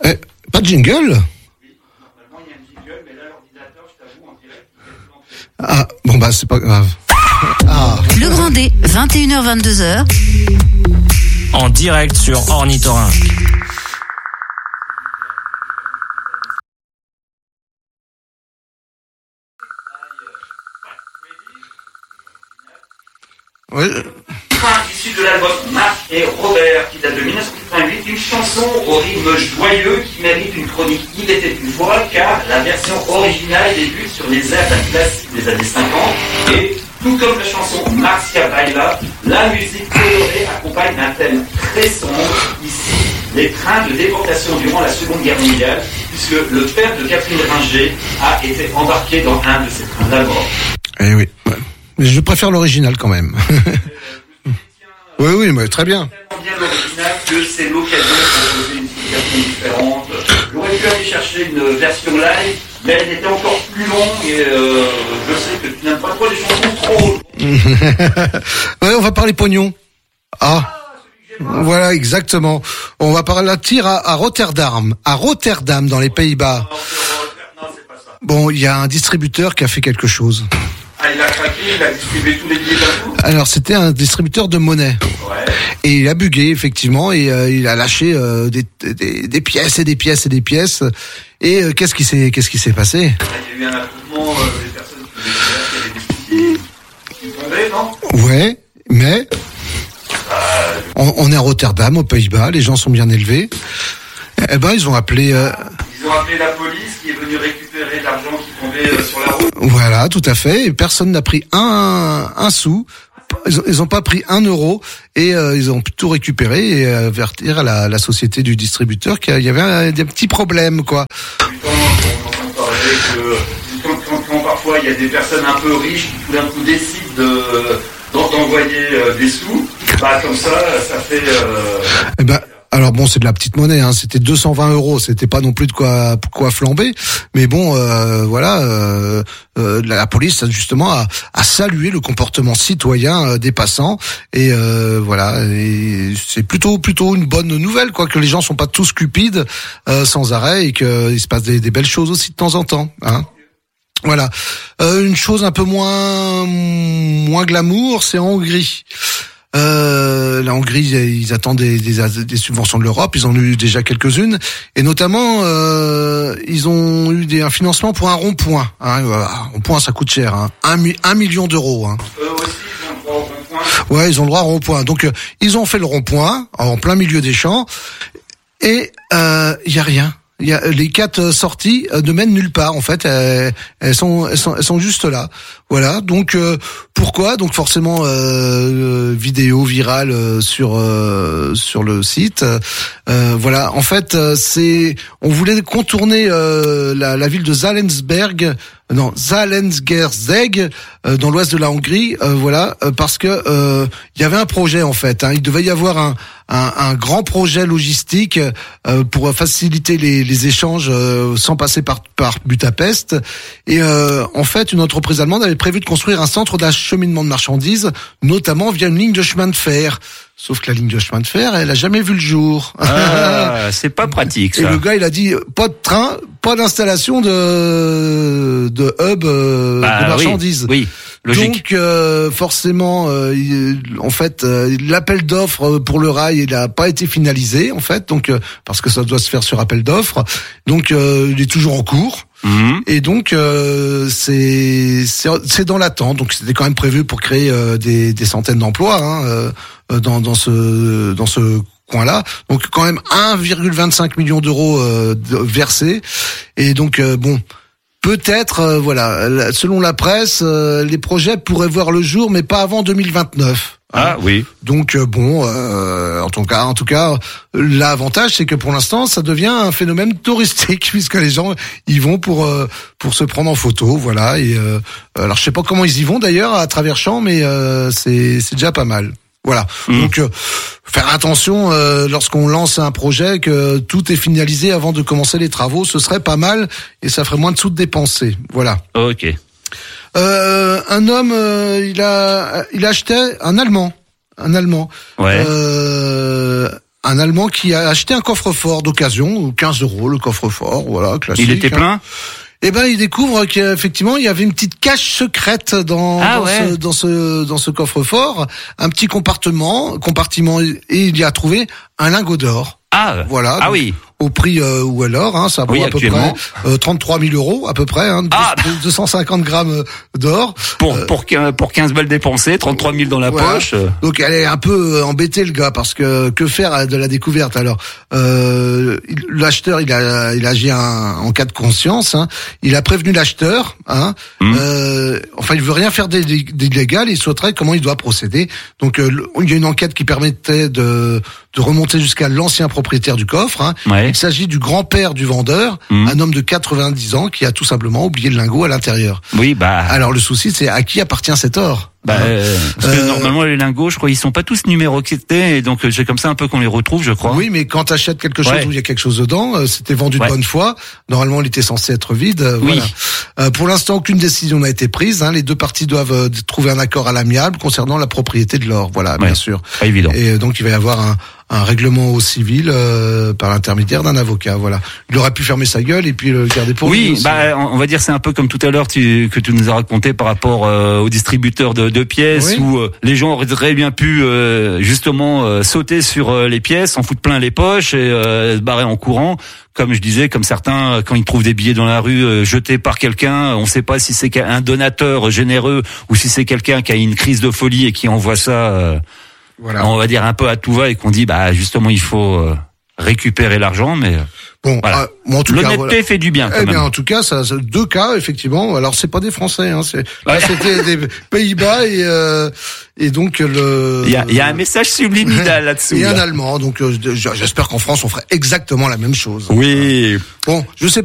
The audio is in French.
Pas de jingle? Oui, normalement il y a un jingle, mais là l'ordinateur, je t'avoue, en direct, il est planté. Ah, bon bah c'est pas grave. Ah. Le Grand D, 21h-22h. En direct sur Ornithorynque. Oui. Issu de l'album Marc et Robert, qui date de 1988, une chanson au rythme joyeux qui mérite une chronique Il était une fois, car la version originale débute sur les airs d'un classique des années 50, et tout comme la chanson Marcia Baila, la musique colorée accompagne un thème très sombre, ici les trains de déportation durant la Seconde Guerre mondiale, puisque le père de Catherine Ringer a été embarqué dans un de ces trains de la mort. Eh oui, ouais. Mais je préfère l'original quand même. Oui, mais très bien. Tellement bien l'original que c'est l'occasion de proposer une version différente. J'aurais pu aller chercher une version live, mais elle était encore plus longue et je sais que tu n'aimes pas trop les chansons trop. Ouais, on va parler pognon. Voilà, exactement. On va parler à Rotterdam. À Rotterdam, dans les Pays-Bas. Non, c'est pas ça. Bon, il y a un distributeur qui a fait quelque chose. Ah, il a craqué, il a distribué tous les billets d'un coup. Alors, c'était un distributeur de monnaie. Ouais. Et il a bugué, effectivement, et il a lâché des pièces et des pièces et des pièces. Et qu'est-ce qui s'est passé? Il y a eu un attroupement des personnes qui avaient des tombaient, non? Ouais, mais on est à Rotterdam, aux Pays-Bas, les gens sont bien élevés. Eh ben, ils ont appelé... Ils ont appelé la police qui est venue récupérer l'argent qui tombait sur la route. Voilà, tout à fait. Et personne n'a pris un sou. Ils ont pas pris 1 euro et ils ont tout récupéré et avertir à la société du distributeur qu'il y avait des petits problèmes, quoi. On entend parler que quand parfois il y a des personnes un peu riches qui tout d'un coup décident d'envoyer des sous, bah comme ça fait... Eh ben, alors bon, c'est de la petite monnaie, hein. C'était 220 euros, c'était pas non plus de quoi flamber, mais bon, voilà, la police justement a salué le comportement citoyen des passants et voilà, et c'est plutôt une bonne nouvelle, quoi, que les gens sont pas tous cupides sans arrêt et qu'il se passe des belles choses aussi de temps en temps, hein. Voilà, une chose un peu moins glamour, c'est en Hongrie. La Hongrie, ils attendent des subventions de l'Europe. Ils en ont eu déjà quelques-unes, et notamment ils ont eu un financement pour un rond-point. Hein, un rond-point, ça coûte cher. Hein, 1 million d'euros. Hein. Eux aussi, ils ont le droit au rond-point. Ouais, ils ont le droit au rond-point. Donc ils ont fait le rond-point en plein milieu des champs, et y a rien. Les 4 sorties ne mènent nulle part, en fait. Elles sont juste là. Voilà. Donc pourquoi? Donc forcément vidéo virale sur le site. Voilà. En fait, on voulait contourner la ville de Zalenzberg. Non, Zalenzgerzeg, dans l'ouest de la Hongrie, voilà, parce que il y avait un projet, en fait. Hein, il devait y avoir un grand projet logistique pour faciliter les échanges sans passer par Budapest. Et en fait, une entreprise allemande avait prévu de construire un centre d'acheminement de marchandises, notamment via une ligne de chemin de fer. Sauf que la ligne de chemin de fer, elle a jamais vu le jour. Ah, c'est pas pratique, ça. Et le gars, il a dit, pas de train, pas d'installation de hub de marchandises. Oui, logique. Donc forcément, en fait, l'appel d'offres pour le rail, il a pas été finalisé, en fait, donc parce que ça doit se faire sur appel d'offres. Donc il est toujours en cours. Et donc c'est dans l'attente. Donc c'était quand même prévu pour créer des centaines d'emplois, hein, dans ce coin-là. Donc quand même 1,25 million d'euros versés. Et donc bon, peut-être voilà, selon la presse, les projets pourraient voir le jour, mais pas avant 2029. Ah oui. Donc bon, en tout cas, l'avantage c'est que pour l'instant, ça devient un phénomène touristique puisque les gens y vont pour se prendre en photo, voilà. Et alors je sais pas comment ils y vont d'ailleurs à travers champs, mais c'est déjà pas mal. Voilà. Donc faire attention lorsqu'on lance un projet que tout est finalisé avant de commencer les travaux, ce serait pas mal et ça ferait moins de sous de dépenser. Voilà. Ok. Un homme, il a acheté un Allemand. Ouais. un Allemand qui a acheté un coffre-fort d'occasion, 15 € le coffre-fort, voilà, classique. Il était plein? Eh ben, il découvre qu'effectivement, il y avait une petite cache secrète dans ce coffre-fort, un petit compartiment, et il y a trouvé un lingot d'or. Ah, voilà. Ah oui. Au prix ou alors, ça vaut à peu près 33 000 € à peu près, 250 grammes d'or. Pour 15 balles dépensées, 33 000 dans la poche. Donc elle est un peu embêtée le gars, parce que faire de la découverte alors l'acheteur il a agi en cas de conscience, il a prévenu l'acheteur, enfin il veut rien faire d'illégal, il souhaiterait comment il doit procéder. Donc il y a une enquête qui permettait de remonter jusqu'à l'ancien propriétaire du coffre. Il s'agit du grand-père du vendeur, un homme de 90 ans qui a tout simplement oublié le lingot à l'intérieur. Oui, alors le souci, c'est à qui appartient cet or? Parce que normalement les lingots, je crois, ils sont pas tous numérotés, et donc c'est comme ça un peu qu'on les retrouve, je crois. Oui, mais quand tu achètes quelque chose où il y a quelque chose dedans, c'était vendu de bonne foi. Normalement, il était censé être vide. Voilà. Pour l'instant, aucune décision n'a été prise. Les deux parties doivent trouver un accord à l'amiable concernant la propriété de l'or. Voilà, bien sûr. Pas évident. Et donc, il va y avoir un règlement au civil par l'intermédiaire d'un avocat. Voilà. Il aurait pu fermer sa gueule et puis le garder pour lui. Oui, on va dire c'est un peu comme tout à l'heure que tu nous as raconté par rapport aux distributeurs de pièces, où les gens auraient bien pu justement sauter sur les pièces, en foutre plein les poches et se barrer en courant. Comme je disais, comme certains, quand ils trouvent des billets dans la rue jetés par quelqu'un, on ne sait pas si c'est un donateur généreux ou si c'est quelqu'un qui a une crise de folie et qui envoie ça, on va dire un peu à tout va, et qu'on dit justement il faut récupérer l'argent, mais bon, voilà. En tout l'honnêteté fait du bien. Quand même. En tout cas, ça deux cas effectivement. Alors c'est pas des Français, c'était des Pays-Bas et donc il y a un message subliminal là-dessous. Et un Allemand. Donc j'espère qu'en France on ferait exactement la même chose. Oui. Bon, je sais